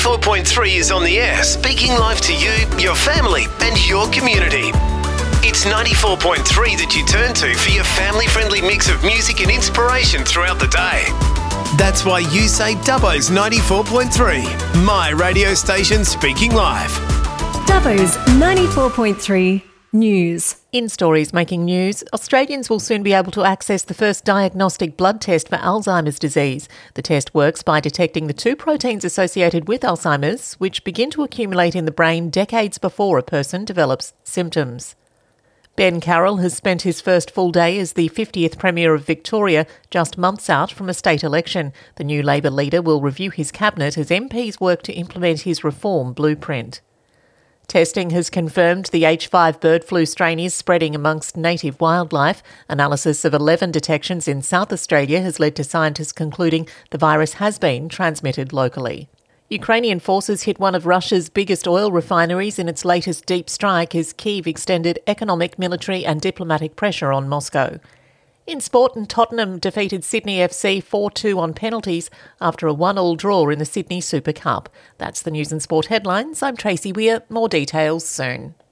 4.3 is on the air, speaking live to you, your family and your community. It's 94.3 that you turn to for your family-friendly mix of music and inspiration throughout the day. That's why you say Dubbo's 94.3, my radio station speaking live. Dubbo's 94.3 News. In stories making news, Australians will soon be able to access the first diagnostic blood test for Alzheimer's disease. The test works by detecting the two proteins associated with Alzheimer's, which begin to accumulate in the brain decades before a person develops symptoms. Ben Carroll has spent his first full day as the 50th Premier of Victoria, just months out from a state election. The new Labor leader will review his cabinet as MPs work to implement his reform blueprint. Testing has confirmed the H5 bird flu strain is spreading amongst native wildlife. Analysis of 11 detections in South Australia has led to scientists concluding the virus has been transmitted locally. Ukrainian forces hit one of Russia's biggest oil refineries in its latest deep strike as Kyiv extended economic, military and diplomatic pressure on Moscow. In sport, Tottenham defeated Sydney FC 4-2 on penalties after a 1-1 draw in the Sydney Super Cup. That's the news and sport headlines. I'm Tracy Weir. More details soon.